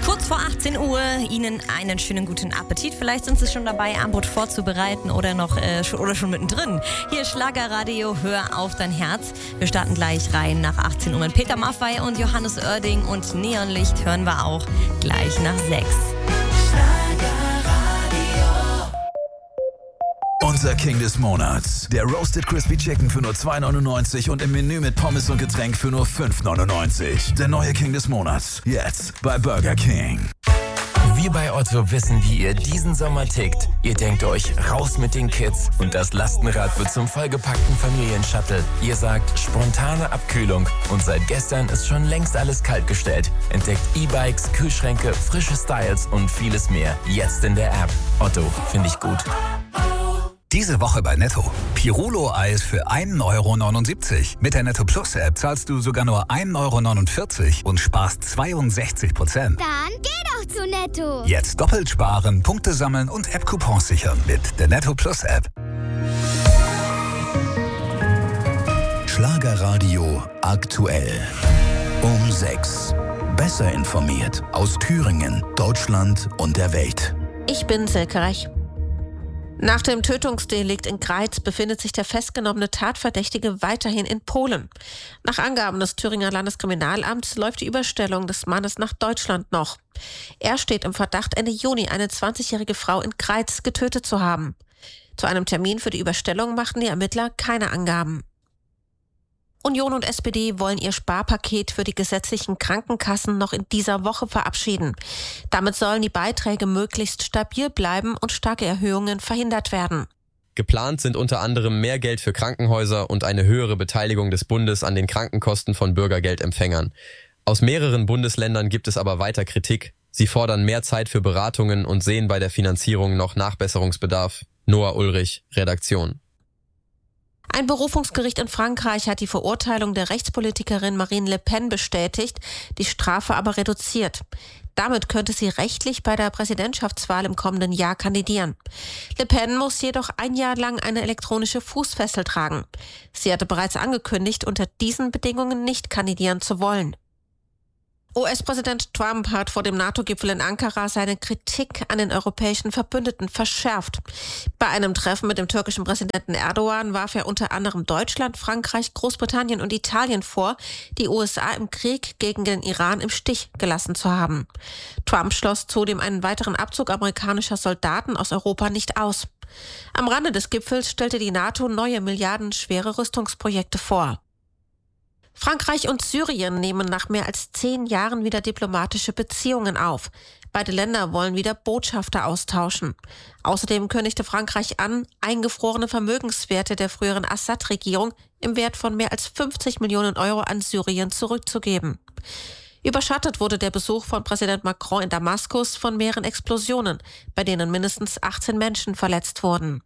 Kurz vor 18 Uhr, Ihnen einen schönen guten Appetit. Vielleicht sind Sie schon dabei, Abendbrot vorzubereiten oder schon mittendrin. Hier ist Schlagerradio, hör auf dein Herz. Wir starten gleich rein nach 18 Uhr mit Peter Maffay und Johannes Oerding und Neonlicht hören wir auch gleich nach 6. Unser King des Monats. Der Roasted Crispy Chicken für nur 2,99 und im Menü mit Pommes und Getränk für nur 5,99. Der neue King des Monats. Jetzt bei Burger King. Wir bei Otto wissen, wie ihr diesen Sommer tickt. Ihr denkt euch, raus mit den Kids und das Lastenrad wird zum vollgepackten Familienshuttle. Ihr sagt, spontane Abkühlung und seit gestern ist schon längst alles kaltgestellt. Entdeckt E-Bikes, Kühlschränke, frische Styles und vieles mehr. Jetzt in der App. Otto, finde ich gut. Diese Woche bei Netto. Pirulo-Eis für 1,79 €. Mit der Netto Plus App zahlst du sogar nur 1,49 € und sparst 62%. Dann geh doch zu Netto. Jetzt doppelt sparen, Punkte sammeln und App-Coupons sichern mit der Netto Plus App. Schlagerradio aktuell. Um 6. Besser informiert aus Thüringen, Deutschland und der Welt. Ich bin Silke Rech. Nach dem Tötungsdelikt in Greiz befindet sich der festgenommene Tatverdächtige weiterhin in Polen. Nach Angaben des Thüringer Landeskriminalamts läuft die Überstellung des Mannes nach Deutschland noch. Er steht im Verdacht, Ende Juni eine 20-jährige Frau in Greiz getötet zu haben. Zu einem Termin für die Überstellung machten die Ermittler keine Angaben. Union und SPD wollen ihr Sparpaket für die gesetzlichen Krankenkassen noch in dieser Woche verabschieden. Damit sollen die Beiträge möglichst stabil bleiben und starke Erhöhungen verhindert werden. Geplant sind unter anderem mehr Geld für Krankenhäuser und eine höhere Beteiligung des Bundes an den Krankenkosten von Bürgergeldempfängern. Aus mehreren Bundesländern gibt es aber weiter Kritik. Sie fordern mehr Zeit für Beratungen und sehen bei der Finanzierung noch Nachbesserungsbedarf. Noah Ulrich, Redaktion. Ein Berufungsgericht in Frankreich hat die Verurteilung der Rechtspolitikerin Marine Le Pen bestätigt, die Strafe aber reduziert. Damit könnte sie rechtlich bei der Präsidentschaftswahl im kommenden Jahr kandidieren. Le Pen muss jedoch ein Jahr lang eine elektronische Fußfessel tragen. Sie hatte bereits angekündigt, unter diesen Bedingungen nicht kandidieren zu wollen. US-Präsident Trump hat vor dem NATO-Gipfel in Ankara seine Kritik an den europäischen Verbündeten verschärft. Bei einem Treffen mit dem türkischen Präsidenten Erdogan warf er unter anderem Deutschland, Frankreich, Großbritannien und Italien vor, die USA im Krieg gegen den Iran im Stich gelassen zu haben. Trump schloss zudem einen weiteren Abzug amerikanischer Soldaten aus Europa nicht aus. Am Rande des Gipfels stellte die NATO neue milliardenschwere Rüstungsprojekte vor. Frankreich und Syrien nehmen nach mehr als 10 Jahren wieder diplomatische Beziehungen auf. Beide Länder wollen wieder Botschafter austauschen. Außerdem kündigte Frankreich an, eingefrorene Vermögenswerte der früheren Assad-Regierung im Wert von mehr als 50 Millionen € an Syrien zurückzugeben. Überschattet wurde der Besuch von Präsident Macron in Damaskus von mehreren Explosionen, bei denen mindestens 18 Menschen verletzt wurden.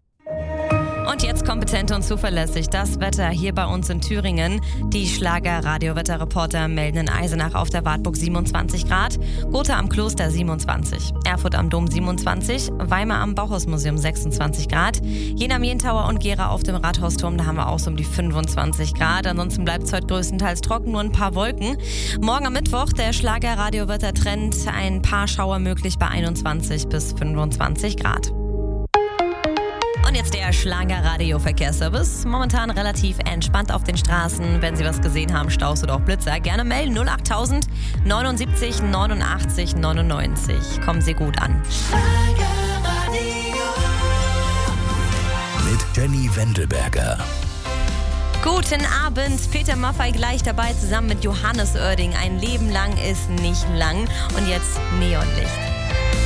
Und jetzt kompetent und zuverlässig das Wetter hier bei uns in Thüringen. Die Schlager-Radio-Wetterreporter melden in Eisenach auf der Wartburg 27 Grad, Gotha am Kloster 27, Erfurt am Dom 27, Weimar am Bauhausmuseum 26 Grad, Jena am Jentauer und Gera auf dem Rathausturm, da haben wir auch so um die 25 Grad. Ansonsten bleibt es heute größtenteils trocken, nur ein paar Wolken. Morgen am Mittwoch der Schlager-Radio-Wettertrend, ein paar Schauer möglich bei 21 bis 25 Grad. Und jetzt der Schlager-Radio-Verkehrsservice. Momentan relativ entspannt auf den Straßen. Wenn Sie was gesehen haben, Staus oder auch Blitzer, gerne melden. 08000 79 89 99. Kommen Sie gut an. Mit Jenny Wendelberger. Guten Abend, Peter Maffay gleich dabei, zusammen mit Johannes Oerding. Ein Leben lang ist nicht lang. Und jetzt Neonlicht.